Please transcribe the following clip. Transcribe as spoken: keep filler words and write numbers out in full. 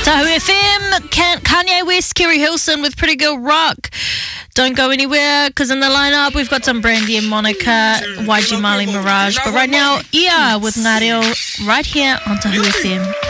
Tahu F M, Kanye West, Kerry Hilson with Pretty Girl Rock. Don't go anywhere, because in the lineup we've got some Brandy and Monica, Y G Mali Mirage. But right now, Ia with Ngareo right here on Tahu F M.